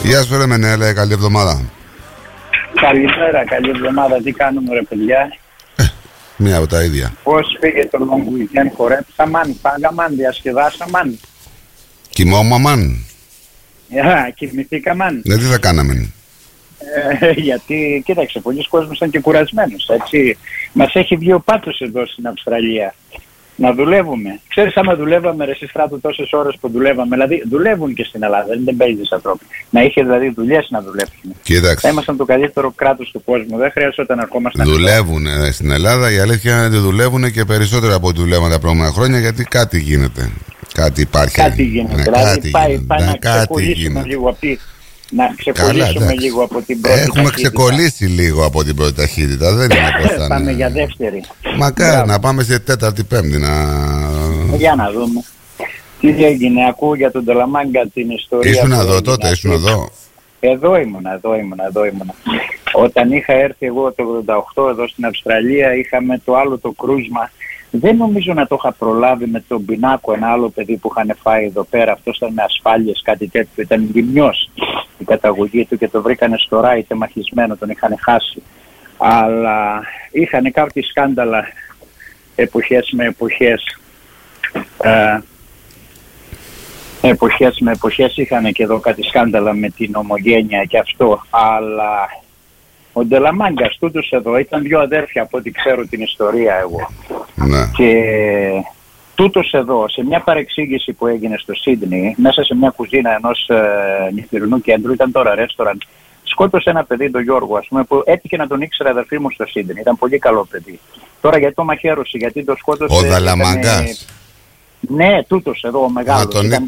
Γεια σου ρε Μενέλε, καλή εβδομάδα. Καλημέρα, καλή εβδομάδα. Τι κάνουμε ρε παιδιά? Μία από τα ίδια. Πώς πήγε το long weekend? Χορέψαμαν, πάγαμαν, διασκεδάσαμαν. Κοιμόμαμαν. Κοιμηθήκαμαν. Ναι, τι θα κάναμε? Γιατί, κοίταξε, πολλοί κόσμοι ήταν και κουρασμένος, έτσι. Μας έχει βγει ο πάτος εδώ στην Αυστραλία. Να δουλεύουμε. Ξέρεις, άμα δουλεύαμε ρε Στράτο τόσες ώρες που δουλεύαμε, δηλαδή δουλεύουν και στην Ελλάδα, δεν παίζεις ανθρώποι. Να είχε δηλαδή δουλειές να δουλέψουμε. Κοίταξε. Θα ήμασταν το καλύτερο κράτος του κόσμου, δεν χρειαζόταν να ερχόμασταν. Δουλεύουν στην Ελλάδα, η αλήθεια είναι ότι δουλεύουν και περισσότερο από ό,τι δουλεύουν τα προηγούμενα χρόνια, γιατί κάτι γίνεται. Κάτι υπάρχει. Κάτι γίνεται. Δηλαδή πάει να ξεκολλήσουμε λίγο από τη. Να ξεκολλήσουμε λίγο από την πρώτη Έχουμε ταχύτητα. Ξεκολλήσει λίγο από την πρώτη ταχύτητα. Δεν είναι πώς θα πάμε για δεύτερη. Μακάρι να πάμε σε τέταρτη, πέμπτη να... Για να δούμε. Τι έγινε, ακούω για τον Ντολαμάγκα την ιστορία. Ήσουν εδώ τότε, ήσουν εδώ. Εδώ ήμουνα. Όταν είχα έρθει εγώ το 88 εδώ στην Αυστραλία, είχαμε το άλλο το κρούσμα. Δεν νομίζω να το είχα προλάβει με τον Πινάκο, ένα άλλο παιδί που είχαν φάει εδώ πέρα. Αυτό ήταν με ασφάλειες, κάτι τέτοιο. Ήταν γυμνός η καταγωγή του και το βρήκανε στο Ράι τεμαχισμένο, τον είχαν χάσει. Αλλά είχαν κάποια σκάνδαλα εποχές με εποχές. Εποχές με εποχές είχαν και εδώ κάτι σκάνδαλα με την ομογένεια και αυτό. Αλλά ο Ντελαμάγκας τούτος εδώ ήταν δύο αδέρφια από ό,τι ξέρω την ιστορία εγώ. Ναι. Και τούτος εδώ σε μια παρεξήγηση που έγινε στο Σίδνεϊ, μέσα σε μια κουζίνα ενός νυχτερινού κέντρου, ήταν τώρα ρέστοραν, σκότωσε ένα παιδί, τον Γιώργο, ας πούμε, που έτυχε να τον ήξερε αδερφή μου στο Σίδνεϊ. Ήταν πολύ καλό παιδί. Τώρα γιατί το μαχαίρωσε, γιατί το σκότωσε. Ο Ντελαμάγκας. Ναι, τούτος εδώ ο μεγάλος.